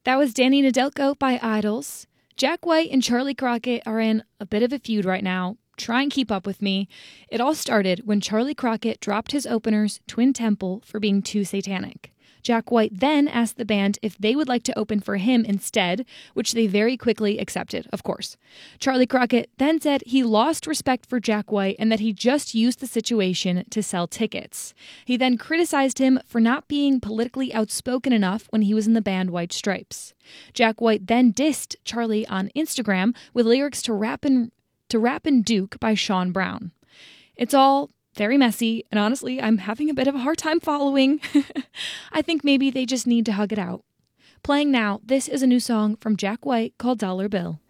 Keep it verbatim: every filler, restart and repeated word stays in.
That was Danny Nedelko by Idols. Jack White and Charlie Crockett are in a bit of a feud right now. Try and keep up with me. It all started when Charlie Crockett dropped his openers, Twin Temple, for being too satanic. Jack White then asked the band if they would like to open for him instead, which they very quickly accepted, of course. Charlie Crockett then said he lost respect for Jack White and that he just used the situation to sell tickets. He then criticized him for not being politically outspoken enough when he was in the band White Stripes. Jack White then dissed Charlie on Instagram with lyrics to Rappin', to Rappin' Duke by Sean Brown. It's all very messy, and honestly, I'm having a bit of a hard time following. I think maybe they just need to hug it out. Playing now, this is a new song from Jack White called Dollar Bill.